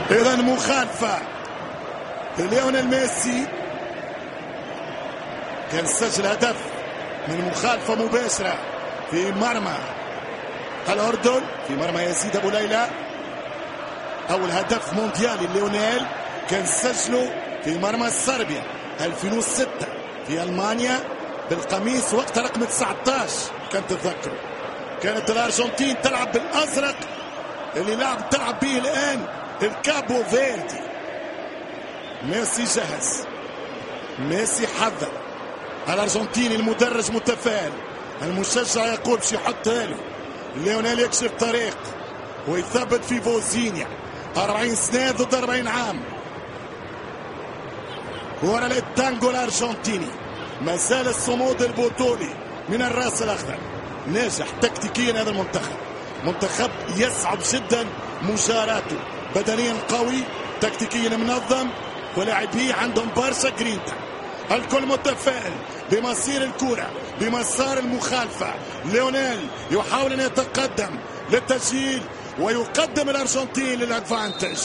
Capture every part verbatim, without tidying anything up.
إذا مخالفة ليونيل ميسي، كان سجل هدف من مخالفة مباشرة في مرمى الأردن، في مرمى يزيد أبو ليلى. أول هدف مونديالي ليونيل كان سجله في مرمى صربيا ألفين وستة في ألمانيا بالقميص وقت رقم تسعة عشر. كان تتذكروا كانت الأرجنتين تلعب بالأزرق اللي لعب تلعب به الآن الكابو فيردي. ميسي جهز، ميسي حذر الأرجنتيني، المدرج متفائل، المشجع يقول باش يحطها له. ليونيل يكشف طريق ويثبت في فوزينيا، أربعين سنة ضد أربعين عام. كرة للتانجو الأرجنتيني، ما زال الصمود البطولي من الراس الأخضر. ناجح تكتيكيا هذا المنتخب، منتخب يصعب جدا مجاراته، بدنيا قوي، تكتيكيا منظم، ولاعبيه عندهم برشا جرينتا. الكل متفائل بمصير الكرة، بمسار المخالفة. ليونيل يحاول ان يتقدم للتسجيل ويقدم الارجنتين للادفانتج.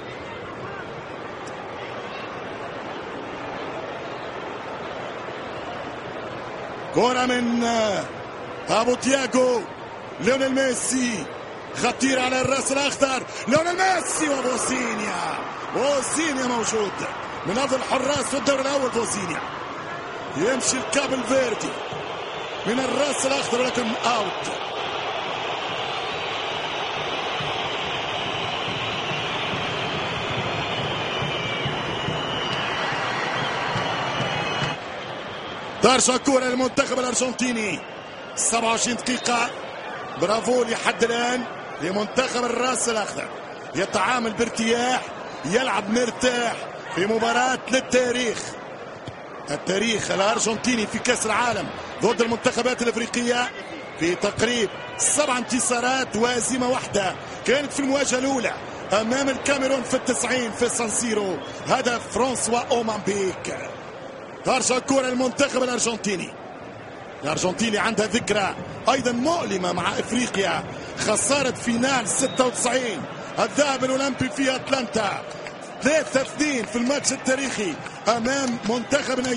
كرة من ابو تياغو، ليونيل ميسي خطير على الراس الاخضر، ليونيل ميسي وبوسينيا. بوسينيا موجود من افضل الحراس في الدوري الاول. بوسينيا يمشي الكابل فيردي من الراس الاخضر ولكن اوت. ترجع كرة للمنتخب الارجنتيني، سبعة وعشرين دقيقة. برافو لحد الان لمنتخب الراس الاخضر، يتعامل بارتياح، يلعب مرتاح في مباراة للتاريخ. التاريخ الارجنتيني في كأس العالم ضد المنتخبات الافريقية في تقريب سبع انتصارات وهزيمة واحدة، كانت في المواجهة الاولى امام الكاميرون في التسعين في سانسيرو، هدف فرانسوا اومامبيك. ترجع الكرة المنتخب الارجنتيني. الارجنتيني عندها ذكرى ايضا مؤلمة مع افريقيا، خسارة فينال ستة وتسعين الذهب الاولمبي في اتلانتا ثلاثة اثنين في الماتش التاريخي امام منتخب